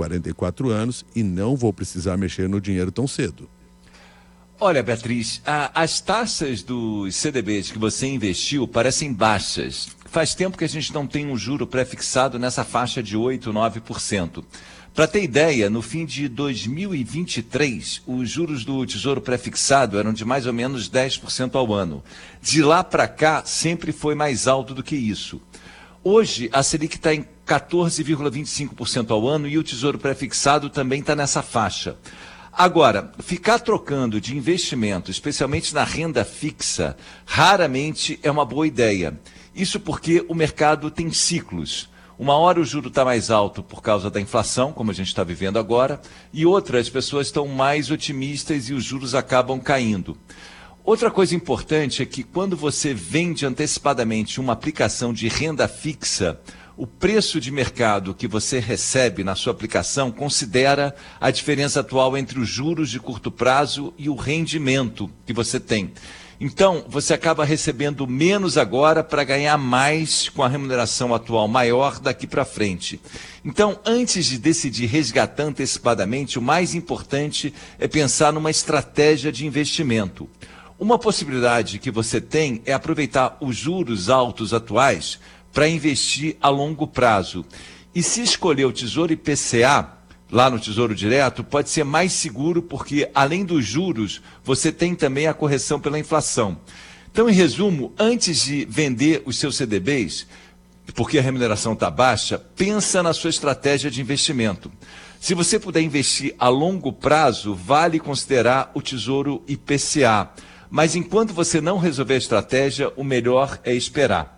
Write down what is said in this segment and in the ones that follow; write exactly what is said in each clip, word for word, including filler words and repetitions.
quarenta e quatro anos e não vou precisar mexer no dinheiro tão cedo. Olha, Beatriz, a, as taxas dos C D Bs que você investiu parecem baixas. Faz tempo que a gente não tem um juro pré-fixado nessa faixa de oito, nove por cento. Para ter ideia, no fim de dois mil e vinte e três, os juros do Tesouro pré-fixado eram de mais ou menos dez por cento ao ano. De lá para cá, sempre foi mais alto do que isso. Hoje, a Selic está em quatorze vírgula vinte e cinco por cento ao ano e o Tesouro pré-fixado também está nessa faixa. Agora, ficar trocando de investimento, especialmente na renda fixa, raramente é uma boa ideia. Isso porque o mercado tem ciclos. Uma hora o juro está mais alto por causa da inflação, como a gente está vivendo agora, e outra, as pessoas estão mais otimistas e os juros acabam caindo. Outra coisa importante é que quando você vende antecipadamente uma aplicação de renda fixa, o preço de mercado que você recebe na sua aplicação considera a diferença atual entre os juros de curto prazo e o rendimento que você tem. Então, você acaba recebendo menos agora para ganhar mais com a remuneração atual maior daqui para frente. Então, antes de decidir resgatar antecipadamente, o mais importante é pensar numa estratégia de investimento. Uma possibilidade que você tem é aproveitar os juros altos atuais para investir a longo prazo. E se escolher o Tesouro I P C A, lá no Tesouro Direto, pode ser mais seguro porque, além dos juros, você tem também a correção pela inflação. Então, em resumo, antes de vender os seus C D Bs, porque a remuneração está baixa, pensa na sua estratégia de investimento. Se você puder investir a longo prazo, vale considerar o Tesouro I P C A. Mas enquanto você não resolver a estratégia, o melhor é esperar.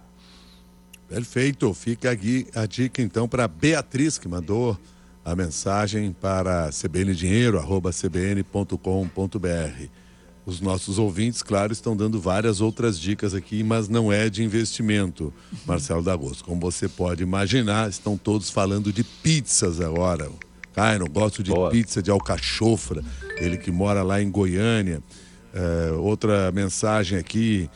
Perfeito. Fica aqui a dica, então, para a Beatriz, que mandou a mensagem para c b n dinheiro arroba c b n ponto com ponto b r. Os nossos ouvintes, claro, estão dando várias outras dicas aqui, mas não é de investimento, Marcelo D'Agosto. Como você pode imaginar, estão todos falando de pizzas agora. Ai, não gosto de Boa. pizza de alcachofra, ele que mora lá em Goiânia. É, outra mensagem aqui,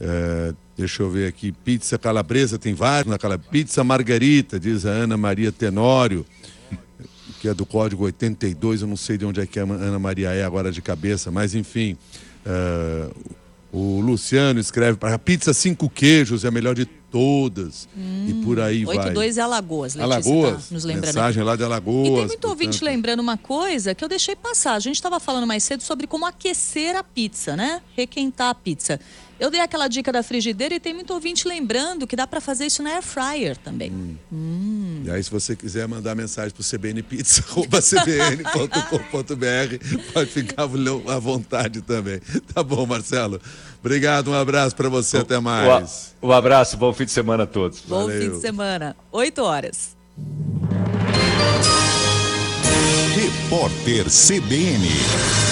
é, deixa eu ver aqui, pizza calabresa, tem vários na calabresa. Pizza margarita, diz a Ana Maria Tenório, que é do código oitenta e dois, eu não sei de onde é que a Ana Maria é agora de cabeça, mas enfim, uh, o Luciano escreve para pizza cinco queijos, é a melhor de todas, hum, e por aí vai. oitenta e dois é Alagoas, Letícia, Alagoas, tá nos lembrando. Mensagem lá de Alagoas. E tem muito ouvinte lembrando uma coisa que eu deixei passar, a gente estava falando mais cedo sobre como aquecer a pizza, né? Requentar a pizza. Eu dei aquela dica da frigideira e tem muito ouvinte lembrando que dá para fazer isso na air fryer também. Hum. Hum. E aí, se você quiser mandar mensagem para o c b n pizza arroba c b n ponto com ponto b r, pode ficar à vontade também. Tá bom, Marcelo? Obrigado, um abraço para você, o, até mais. Um abraço, bom fim de semana a todos. Bom Valeu. fim de semana, oito horas. Repórter C B N.